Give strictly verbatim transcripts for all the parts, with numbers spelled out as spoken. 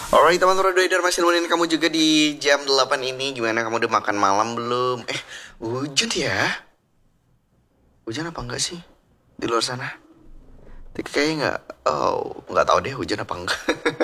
Alright teman-teman Doider, masih nemenin kamu juga di jam delapan ini. Gimana, kamu udah makan malam belum? Eh, hujan ya? Hujan apa enggak sih di luar sana? Tapi kayaknya nggak. Oh, nggak tahu deh hujan apa enggak.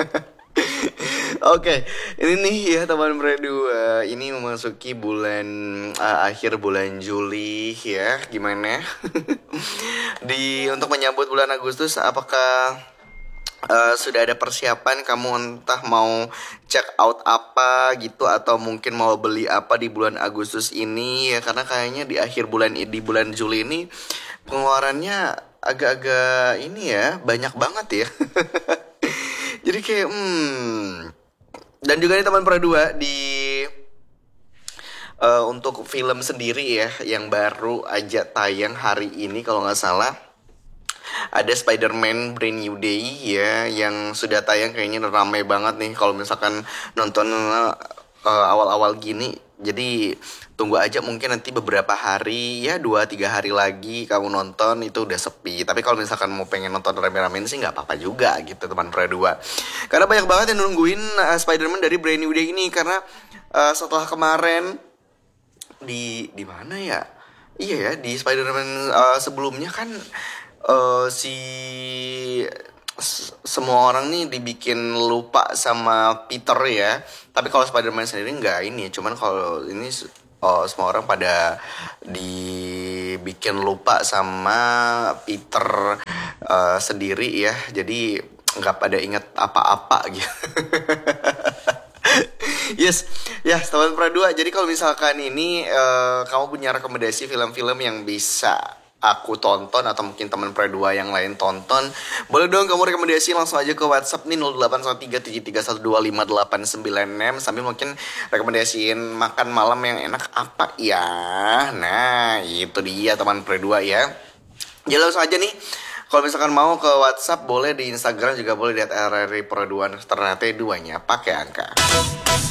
Oke, ini nih ya teman berdua. Ini memasuki bulan uh, akhir bulan Juli ya. Gimana? Di untuk menyambut bulan Agustus, apakah Uh, sudah ada persiapan kamu entah mau check out apa gitu atau mungkin mau beli apa di bulan Agustus ini ya, karena kayaknya di akhir bulan di bulan Juli ini pengeluarannya agak-agak ini ya, banyak banget ya. Jadi kayak hmm dan juga nih teman dua di uh, untuk film sendiri ya yang baru aja tayang hari ini kalau nggak salah, ada Spider-Man Brand New Day ya yang sudah tayang. Kayaknya ramai banget nih kalau misalkan nonton uh, awal-awal gini. Jadi tunggu aja, mungkin nanti beberapa hari ya, dua tiga hari lagi kamu nonton itu udah sepi. Tapi kalau misalkan mau pengen nonton rame-rame sih nggak apa-apa juga gitu teman dua. Karena banyak banget yang nungguin uh, Spider-Man dari Brand New Day ini, karena uh, setelah kemarin di di mana ya? Iya ya, di Spider-Man uh, sebelumnya kan uh, si s- semua orang nih dibikin lupa sama Peter ya. Tapi kalau Spider-Man sendiri nggak ini, cuman kalau ini uh, semua orang pada dibikin lupa sama Peter uh, sendiri ya. Jadi nggak pada inget apa-apa gitu. Yes, ya teman dua. Jadi kalau misalkan ini eh, kamu punya rekomendasi film-film yang bisa aku tonton atau mungkin teman dua yang lain tonton, boleh dong kamu rekomendasi langsung aja ke WhatsApp nih nol delapan satu tiga tujuh tiga satu dua lima delapan sembilan enam, sambil mungkin rekomendasiin makan malam yang enak apa ya. Nah, itu dia teman dua ya. Jadi langsung aja nih, kalau misalkan mau ke WhatsApp boleh, di Instagram juga boleh, lihat R R I Pro dua, ternate duanya pakai angka.